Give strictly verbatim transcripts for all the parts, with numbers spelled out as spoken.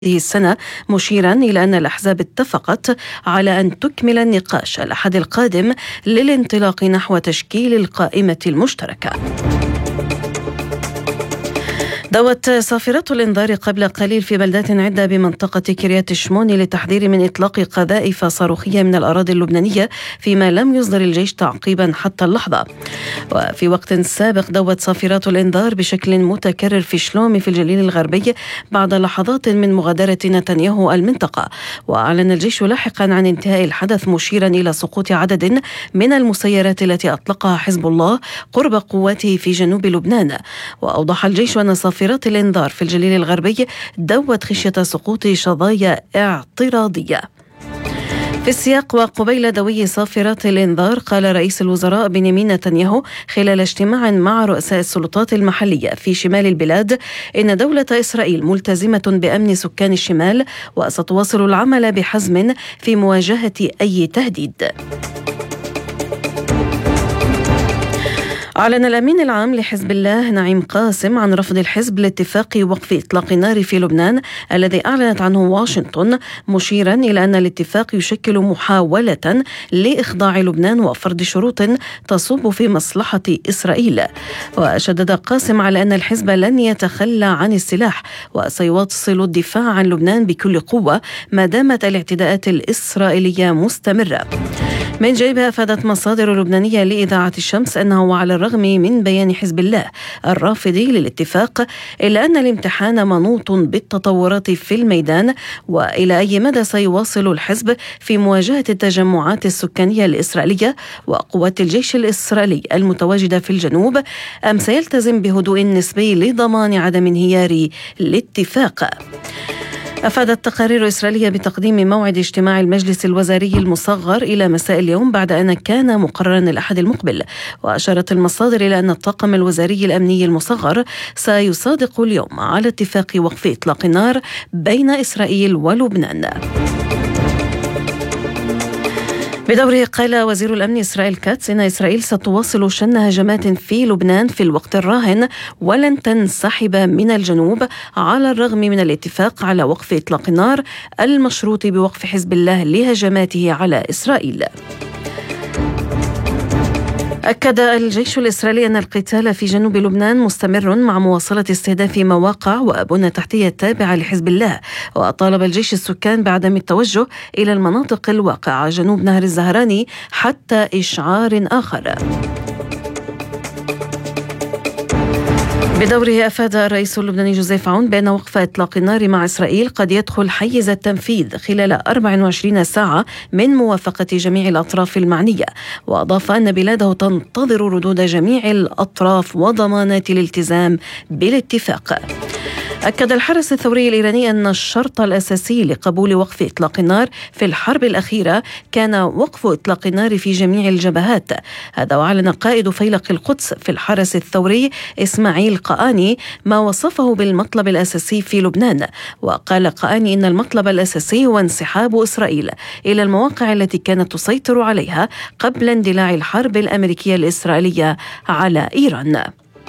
هذه السنة، مشيرا إلى أن الأحزاب اتفقت على أن تكمل النقاش الأحد القادم للانطلاق نحو تشكيل القائمة المشتركة. دوت صافرات الإنذار قبل قليل في بلدات عدة بمنطقة كريات الشموني للتحذير من إطلاق قذائف صاروخية من الأراضي اللبنانية، فيما لم يصدر الجيش تعقيبا حتى اللحظة. وفي وقت سابق دوت صافرات الإنذار بشكل متكرر في شلومي في الجليل الغربي بعد لحظات من مغادرة نتنياهو المنطقة. وأعلن الجيش لاحقا عن انتهاء الحدث، مشيرا إلى سقوط عدد من المسيرات التي أطلقها حزب الله قرب قواته في جنوب لبنان. وأوضح الجيش أن صافرات الإنذار في الجليل الغربي دوت خشية سقوط شظايا اعتراضية. في السياق وقبيل دوي صافرات الإنذار، قال رئيس الوزراء بنيامين نتنياهو خلال اجتماع مع رؤساء السلطات المحلية في شمال البلاد إن دولة إسرائيل ملتزمة بأمن سكان الشمال وستواصل العمل بحزم في مواجهة أي تهديد. أعلن الأمين العام لحزب الله نعيم قاسم عن رفض الحزب لاتفاق وقف إطلاق النار في لبنان الذي أعلنت عنه واشنطن، مشيرا إلى أن الاتفاق يشكل محاولة لإخضاع لبنان وفرض شروط تصب في مصلحة إسرائيل. وشدد قاسم على أن الحزب لن يتخلى عن السلاح وسيواصل الدفاع عن لبنان بكل قوة ما دامت الاعتداءات الإسرائيلية مستمرة. من جانبها أفادت مصادر لبنانية لإذاعة الشمس أنه على الرغم من بيان حزب الله الرافض للاتفاق، إلا أن الامتحان منوط بالتطورات في الميدان، وإلى أي مدى سيواصل الحزب في مواجهة التجمعات السكانية الإسرائيلية وقوات الجيش الإسرائيلي المتواجدة في الجنوب، أم سيلتزم بهدوء نسبي لضمان عدم انهيار الاتفاق. أفادت تقارير إسرائيلية بتقديم موعد اجتماع المجلس الوزاري المصغر إلى مساء اليوم بعد أن كان مقررا الأحد المقبل. وأشارت المصادر إلى أن الطاقم الوزاري الأمني المصغر سيصادق اليوم على اتفاق وقف إطلاق النار بين إسرائيل ولبنان. بدوره قال وزير الأمن إسرائيل كاتس إن إسرائيل ستواصل شن هجمات في لبنان في الوقت الراهن ولن تنسحب من الجنوب على الرغم من الاتفاق على وقف إطلاق النار المشروط بوقف حزب الله لهجماته على إسرائيل. أكد الجيش الإسرائيلي أن القتال في جنوب لبنان مستمر مع مواصلة استهداف مواقع وبنى تحتية تابعة لحزب الله. وطالب الجيش السكان بعدم التوجه إلى المناطق الواقعة جنوب نهر الزهراني حتى إشعار آخر. بدوره أفاد الرئيس اللبناني جوزيف عون بأن وقف إطلاق النار مع إسرائيل قد يدخل حيز التنفيذ خلال أربع وعشرين ساعة من موافقة جميع الأطراف المعنية. وأضاف أن بلاده تنتظر ردود جميع الأطراف وضمانات الالتزام بالاتفاق. أكد الحرس الثوري الإيراني أن الشرط الأساسي لقبول وقف إطلاق النار في الحرب الأخيرة كان وقف إطلاق النار في جميع الجبهات. هذا وأعلن قائد فيلق القدس في الحرس الثوري إسماعيل قآني ما وصفه بالمطلب الأساسي في لبنان. وقال قآني إن المطلب الأساسي هو انسحاب إسرائيل إلى المواقع التي كانت تسيطر عليها قبل اندلاع الحرب الأمريكية الإسرائيلية على إيران.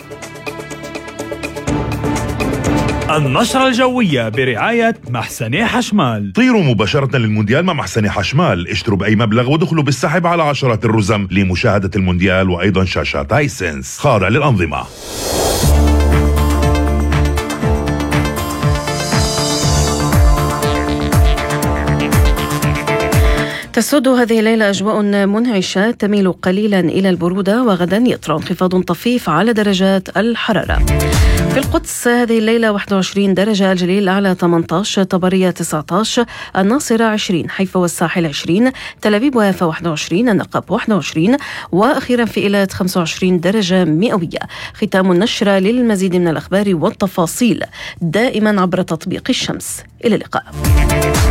النشرة الجوية برعاية محسني حشمال. طيروا مباشرة للمونديال مع محسني حشمال، اشتروا بأي مبلغ ودخلوا بالسحب على عشرات الرزم لمشاهدة المونديال وأيضا شاشات هايسنس خاضع للأنظمة. تسود هذه الليلة أجواء منعشة تميل قليلا إلى البرودة، وغدا يطرأ انخفاض طفيف على درجات الحرارة. في القدس هذه الليلة واحد وعشرين درجة، الجليل الأعلى ثمانية عشر، طبرية تسعة عشر، الناصرة عشرين، حيفا والساحل عشرين، تل أبيب ويافا واحد وعشرين، النقب واحد وعشرين، وأخيرا في إيلات خمسة وعشرين درجة مئوية. ختام النشرة. للمزيد من الأخبار والتفاصيل دائما عبر تطبيق الشمس. إلى اللقاء.